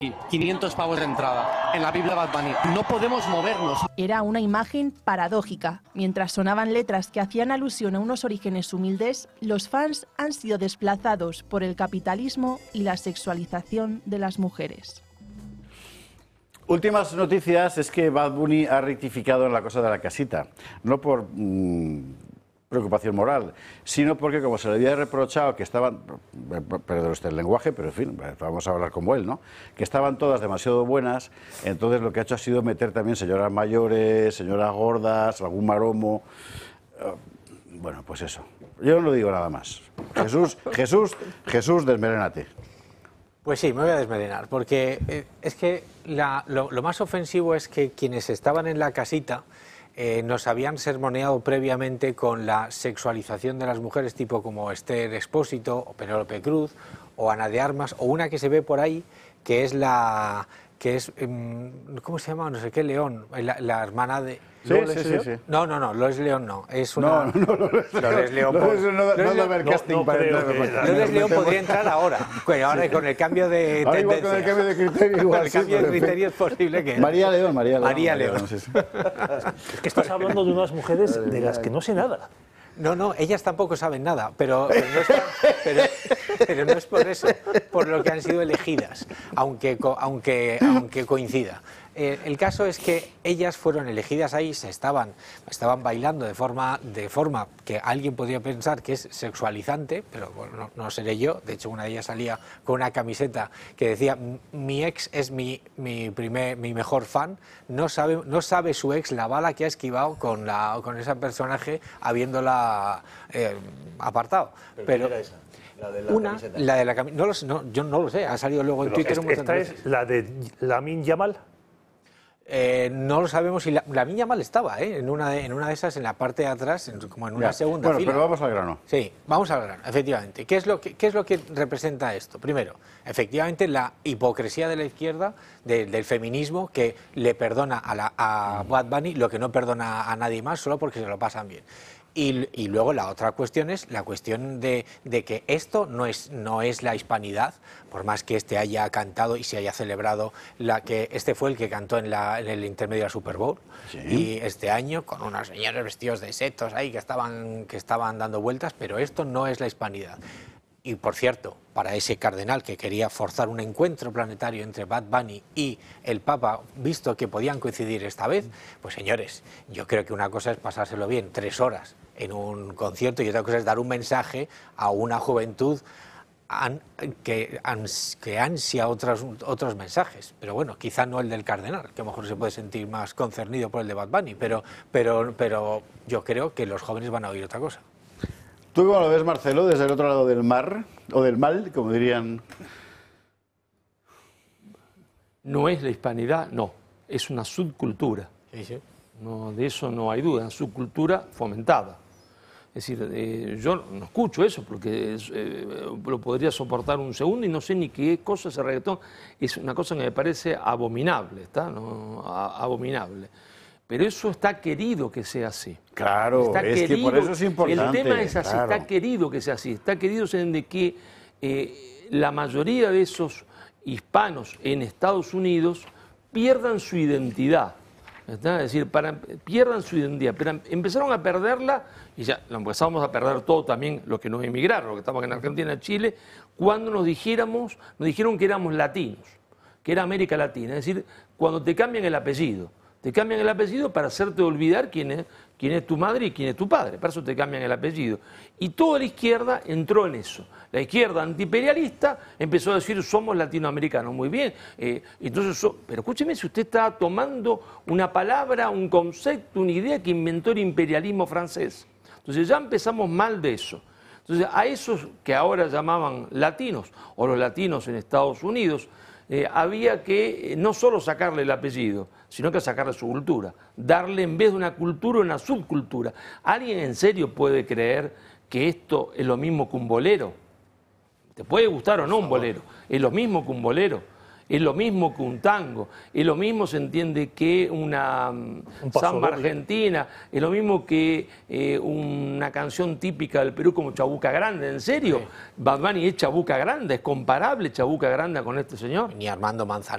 500 pavos de entrada. En la Biblia Bad Bunny. No podemos movernos. Era una imagen paradójica. Mientras sonaban letras que hacían alusión a unos orígenes humildes, los fans han sido desplazados por el capitalismo y la sexualización de las mujeres. Últimas noticias es que Bad Bunny ha rectificado en la cosa de la casita. No por preocupación moral, sino porque como se le había reprochado que estaban, perdón usted el lenguaje, pero en fin, vamos a hablar como él, ¿no? Que estaban todas demasiado buenas, entonces lo que ha hecho ha sido meter también señoras mayores, señoras gordas, algún maromo. Bueno, pues eso. Yo no digo nada más. Jesús, desmerénate. Pues sí, me voy a desmelenar, porque es que lo más ofensivo es que quienes estaban en la casita nos habían sermoneado previamente con la sexualización de las mujeres, tipo como Esther Expósito, o Penélope Cruz, o Ana de Armas, o una que se ve por ahí, que es ¿cómo se llama? No sé qué, León, la hermana de... Sí. No, Lourdes León no, es una... No, Lourdes León. Lourdes León podría entrar ahora con el cambio de ahora tendencia. Igual con el cambio de criterio. Igual, con el cambio de criterio es posible que... María León. Sí. Es que estás hablando de unas mujeres de las que no sé nada. No, ellas tampoco saben nada, pero no es por eso, por lo que han sido elegidas, aunque coincida. El caso es que ellas fueron elegidas ahí, estaban bailando de forma que alguien podría pensar que es sexualizante, pero bueno, no seré yo. De hecho, una de ellas salía con una camiseta que decía: mi ex es mi mejor fan. No sabe su ex la bala que ha esquivado con ese personaje habiéndola apartado. Pero ¿quién era esa? La de la camiseta. Yo no lo sé, ha salido luego en Twitter un montón de veces. ¿Esta es la de Lamine Yamal? No lo sabemos si Lamine Yamal estaba en una de esas, en la parte de atrás, como en una segunda fila. Pero vamos al grano. Sí, vamos al grano, efectivamente. ¿Qué es lo que representa esto? Primero, efectivamente, la hipocresía de la izquierda, del feminismo, que le perdona a Bad Bunny lo que no perdona a nadie más, solo porque se lo pasan bien. Y luego la otra cuestión es la cuestión de que esto no es la hispanidad, por más que este haya cantado y se haya celebrado, que este fue el que cantó en el intermedio de la Super Bowl. Sí. Y este año con unos señores vestidos de setos ahí que estaban dando vueltas, pero esto no es la hispanidad. Y por cierto, para ese cardenal que quería forzar un encuentro planetario entre Bad Bunny y el Papa, visto que podían coincidir esta vez, pues señores, yo creo que una cosa es pasárselo bien 3 horas en un concierto y otra cosa es dar un mensaje a una juventud que ansia otros mensajes. Pero bueno, quizá no el del cardenal, que a lo mejor se puede sentir más concernido por el de Bad Bunny, pero yo creo que los jóvenes van a oír otra cosa. ¿Tú cómo lo ves, Marcelo, desde el otro lado del mar, o del mal, como dirían? No es la hispanidad, no, es una subcultura. Sí. No, de eso no hay duda, una subcultura fomentada. Es decir, yo no escucho eso porque lo podría soportar un segundo y no sé ni qué cosa es el reggaetón. Es una cosa que me parece abominable, ¿está? No, abominable. Pero eso está querido que sea así. Claro, está es querido, que por eso es importante. El tema es así, claro. Está querido que sea así. Está querido de que la mayoría de esos hispanos en Estados Unidos pierdan su identidad. ¿Está? Es decir, pierdan su identidad. Pero empezaron a perderla, y ya lo empezamos a perder todo también los que nos emigraron, los que estamos en Argentina, Chile, cuando nos dijeron que éramos latinos, que era América Latina. Es decir, cuando te cambian el apellido. Te cambian el apellido para hacerte olvidar quién es tu madre y quién es tu padre. Para eso te cambian el apellido. Y toda la izquierda entró en eso. La izquierda antiimperialista empezó a decir somos latinoamericanos. Muy bien. Entonces, pero escúcheme, si usted está tomando una palabra, un concepto, una idea que inventó el imperialismo francés. Entonces ya empezamos mal de eso. Entonces a esos que ahora llamaban latinos o los latinos en Estados Unidos, había que no solo sacarle el apellido, sino que sacarle su cultura, darle en vez de una cultura una subcultura. ¿Alguien en serio puede creer que esto es lo mismo que un bolero? Te puede gustar o no un bolero, es lo mismo que un bolero, es lo mismo que un tango, es lo mismo, se entiende, que una samba argentina, es lo mismo que una canción típica del Perú como Chabuca Grande. ¿En serio? Sí. Bad Bunny es Chabuca Grande, es comparable Chabuca Grande con este señor. Ni Armando Manzanero.